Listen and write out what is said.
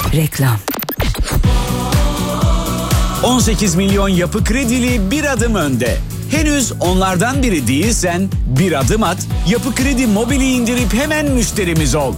Reklam. 18 milyon Yapı Kredili bir adım önde. Henüz onlardan biri değilsen bir adım at, Yapı Kredi Mobil'i indirip hemen müşterimiz ol.